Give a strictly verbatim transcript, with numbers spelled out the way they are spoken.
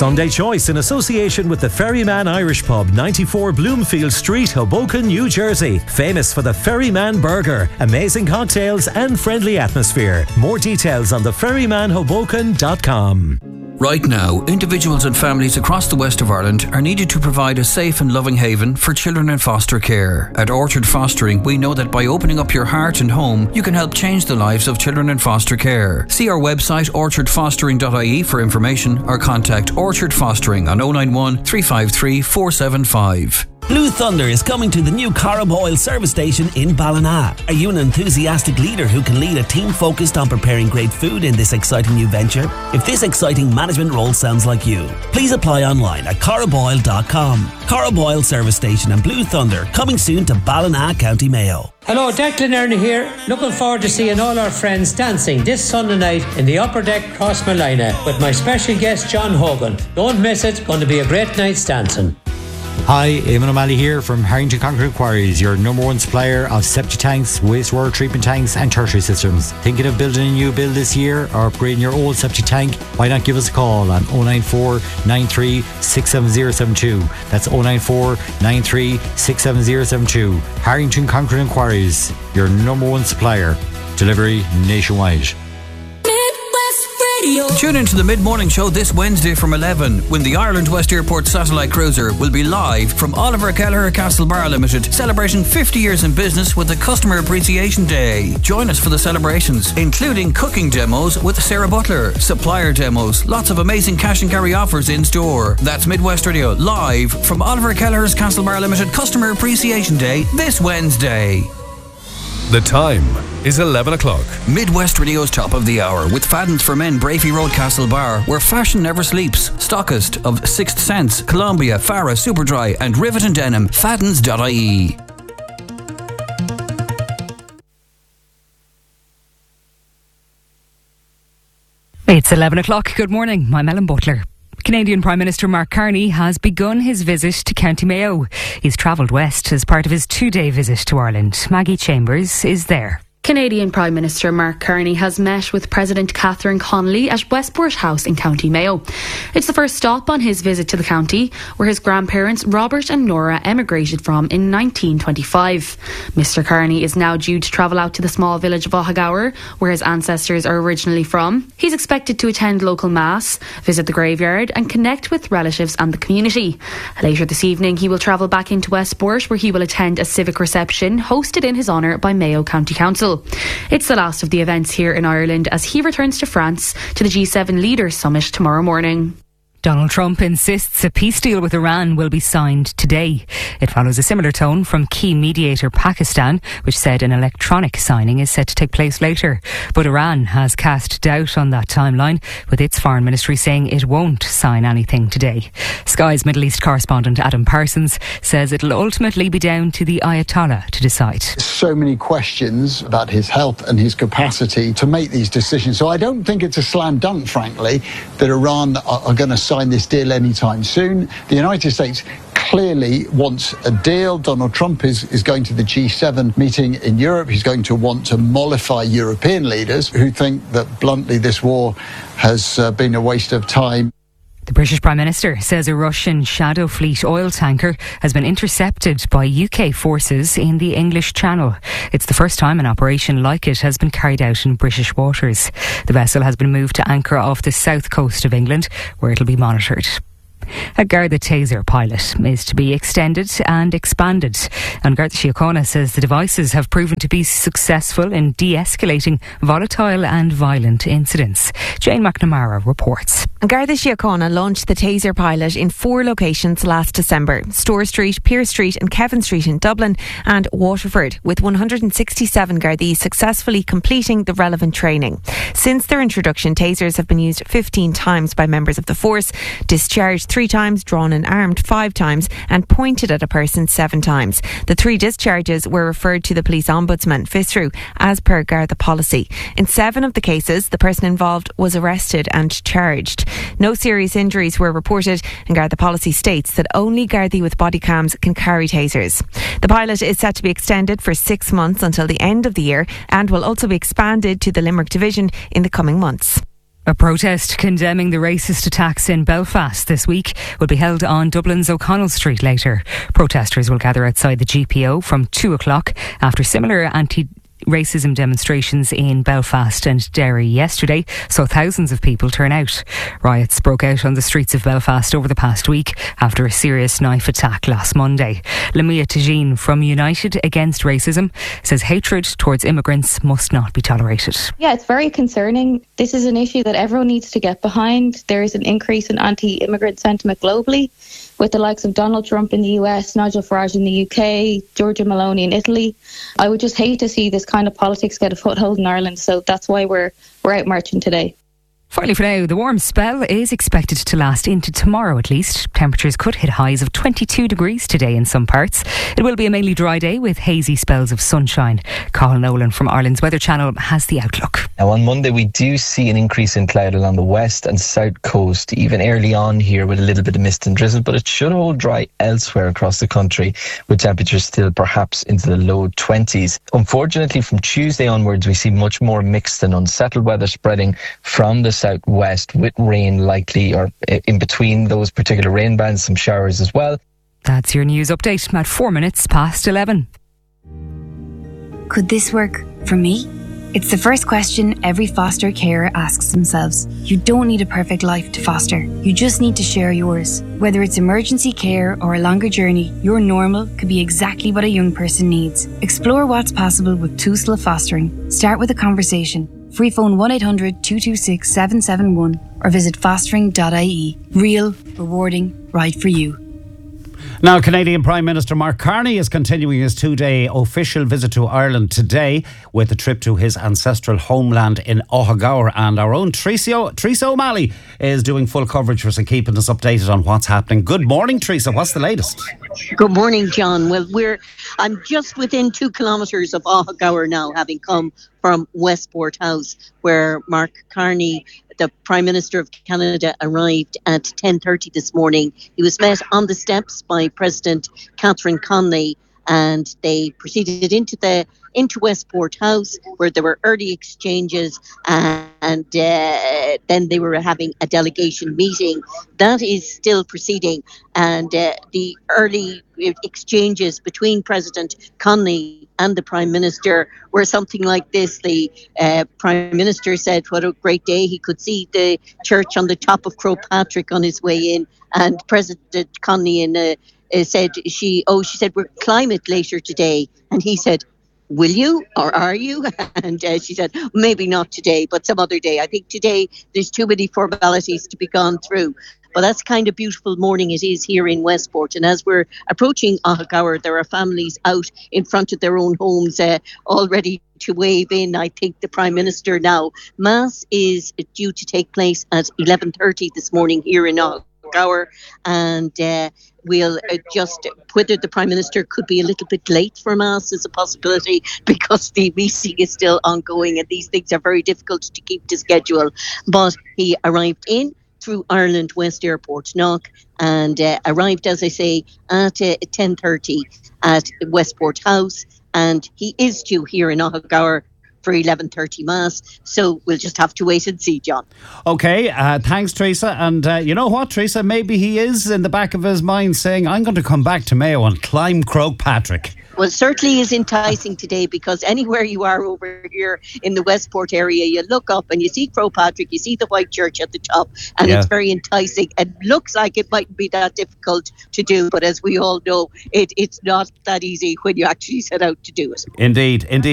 Sunday Choice in association with the Ferryman Irish Pub, ninety-four Bloomfield Street, Hoboken, New Jersey. Famous for the Ferryman Burger, amazing cocktails and friendly atmosphere. More details on the ferryman hoboken dot com. Right now, individuals and families across the west of Ireland are needed to provide a safe and loving haven for children in foster care. At Orchard Fostering, we know that by opening up your heart and home, you can help change the lives of children in foster care. See our website orchard fostering dot I E for information or contact Orchard Fostering on oh nine one, three five three, four seven five. Blue Thunder is coming to the new Corrib Oil service station in Ballina. Are you an enthusiastic leader who can lead a team focused on preparing great food in this exciting new venture? If this exciting management role sounds like you, please apply online at corrib oil dot com. Corrib Oil service station and Blue Thunder coming soon to Ballina, County Mayo. Hello, Declan Ernie here. Looking forward to seeing all our friends dancing this Sunday night in the Upper Deck Cross Malina with my special guest John Hogan. Don't miss it, going to be a great night's dancing. Hi, Eamon O'Malley here from Harrington Concrete Quarries, your number one supplier of septic tanks, wastewater treatment tanks and tertiary systems. Thinking of building a new build this year or upgrading your old septic tank? Why not give us a call on oh nine four, nine three, six seven zero seven two. That's oh nine four, nine three, six seven zero seven two. Harrington Concrete Quarries, your number one supplier. Delivery nationwide. Tune into the mid-morning show this Wednesday from eleven when the Ireland West Airport satellite cruiser will be live from Oliver Kelleher Castlebar Limited, celebrating fifty years in business with the Customer Appreciation Day. Join us for the celebrations, including cooking demos with Sarah Butler, supplier demos, lots of amazing cash and carry offers in store. That's Midwest Radio live from Oliver Kelleher's Castlebar Limited Customer Appreciation Day this Wednesday. The time is eleven o'clock. Midwest Radio's Top of the Hour with Fadden's for Men, Brafey Road, Castlebar, where fashion never sleeps. Stockist of Sixth Sense, Columbia, Farah, Superdry and Rivet and Denim. Faddens dot I E. It's eleven o'clock. Good morning. I'm Ellen Butler. Canadian Prime Minister Mark Carney has begun his visit to County Mayo. He's travelled west as part of his two-day visit to Ireland. Maggie Chambers is there. Canadian Prime Minister Mark Carney has met with President Catherine Connolly at Westport House in County Mayo. It's the first stop on his visit to the county, where his grandparents Robert and Nora emigrated from in nineteen twenty-five. Mister Carney is now due to travel out to the small village of Ohagower, where his ancestors are originally from. He's expected to attend local mass, visit the graveyard and connect with relatives and the community. Later this evening he will travel back into Westport, where he will attend a civic reception hosted in his honour by Mayo County Council. It's the last of the events here in Ireland as he returns to France to the G seven Leaders Summit tomorrow morning. Donald Trump insists a peace deal with Iran will be signed today. It follows a similar tone from key mediator Pakistan, which said an electronic signing is set to take place later. But Iran has cast doubt on that timeline, with its foreign ministry saying it won't sign anything today. Sky's Middle East correspondent Adam Parsons says it'll ultimately be down to the Ayatollah to decide. So many questions about his health and his capacity to make these decisions. So I don't think it's a slam dunk, frankly, that Iran are, are going to sign this deal anytime soon. The United States clearly wants a deal. Donald Trump is, is going to the G seven meeting in Europe. He's going to want to mollify European leaders who think that, bluntly, this war has uh, been a waste of time. The British Prime Minister says a Russian Shadow Fleet oil tanker has been intercepted by U K forces in the English Channel. It's the first time an operation like it has been carried out in British waters. The vessel has been moved to anchor off the south coast of England, where it'll be monitored. A Garda Taser pilot is to be extended and expanded, and Garda Síochána says the devices have proven to be successful in de-escalating volatile and violent incidents. Jane McNamara reports. Garda Síochána launched the Taser pilot in four locations last December: Store Street, Pearse Street and Kevin Street in Dublin and Waterford, with one hundred sixty-seven Gardaí successfully completing the relevant training. Since their introduction, Tasers have been used fifteen times by members of the force, discharged three times, drawn and armed five times and pointed at a person seven times. The three discharges were referred to the police ombudsman, Fitzroy, as per Garda policy. In seven of the cases, the person involved was arrested and charged. No serious injuries were reported, and Garda policy states that only Gardaí with body cams can carry tasers. The pilot is set to be extended for six months until the end of the year and will also be expanded to the Limerick division in the coming months. A protest condemning the racist attacks in Belfast this week will be held on Dublin's O'Connell Street later. Protesters will gather outside the G P O from two o'clock after similar anti racism demonstrations in Belfast and Derry yesterday saw thousands of people turn out. Riots broke out on the streets of Belfast over the past week after a serious knife attack last Monday. Lamia Tagine from United Against Racism says hatred towards immigrants must not be tolerated. Yeah, it's very concerning. This is an issue that everyone needs to get behind. There is an increase in anti-immigrant sentiment globally, with the likes of Donald Trump in the U S, Nigel Farage in the U K, Giorgia Meloni in Italy. I would just hate to see this kind of politics get a foothold in Ireland, so that's why we're we're out marching today. Finally for now, the warm spell is expected to last into tomorrow at least. Temperatures could hit highs of twenty-two degrees today in some parts. It will be a mainly dry day with hazy spells of sunshine. Carl Nolan from Ireland's Weather Channel has the outlook. Now on Monday we do see an increase in cloud along the west and south coast, even early on here with a little bit of mist and drizzle, but it should hold dry elsewhere across the country with temperatures still perhaps into the low twenties. Unfortunately, from Tuesday onwards we see much more mixed and unsettled weather spreading from the southwest, with rain likely or in between those particular rain bands, some showers as well. That's your news update at four minutes past eleven. Could this work for me? It's the first question every foster carer asks themselves. You don't need a perfect life to foster. You just need to share yours. Whether it's emergency care or a longer journey, your normal could be exactly what a young person needs. Explore what's possible with Tusla Fostering. Start with a conversation. Free phone one eight hundred two two six seven seven one or visit fostering dot I E. Real, rewarding, right for you. Now, Canadian Prime Minister Mark Carney is continuing his two-day official visit to Ireland today with a trip to his ancestral homeland in Ohagower. And our own Teresa, Teresa O'Malley is doing full coverage for us and keeping us updated on what's happening. Good morning, Teresa. What's the latest? Good morning, John. Well, we're I'm just within two kilometres of Ohagower now, having come from Westport House, where Mark Carney, the Prime Minister of Canada, arrived at ten thirty this morning. He was met on the steps by President Catherine Conley, and they proceeded into the into Westport House, where there were early exchanges, and, and uh, then they were having a delegation meeting. That is still proceeding, and uh, the early exchanges between President Conley and the Prime Minister were something like this. The uh, Prime Minister said what a great day. He could see the church on the top of Croagh Patrick on his way in, and President Conley in uh, uh, said she oh she said we're climate later today, and he said, will you or are you? And uh, she said, maybe not today, but some other day. I think today there's too many formalities to be gone through. But that's kind of beautiful morning it is here in Westport. And as we're approaching Ohagower, there are families out in front of their own homes uh, all ready to wave in, I think, the Prime Minister now. Mass is due to take place at eleven thirty this morning here in Ohagower. And uh, we'll uh, just, whether the Prime Minister could be a little bit late for Mass is a possibility, because the meeting is still ongoing and these things are very difficult to keep to schedule. But he arrived in through Ireland West Airport Knock and uh, arrived, as I say, at uh, ten thirty at Westport House, and he is due here in Ohagower for eleven thirty Mass, so we'll just have to wait and see, John. OK, uh, thanks, Teresa. And uh, you know what, Teresa, maybe he is in the back of his mind saying, I'm going to come back to Mayo and climb Croagh Patrick. Well, it certainly is enticing today, because anywhere you are over here in the Westport area, you look up and you see Croagh Patrick, you see the white church at the top, and yeah. It's very enticing. It looks like it mightn't be that difficult to do, but as we all know, it, it's not that easy when you actually set out to do it. Indeed, indeed.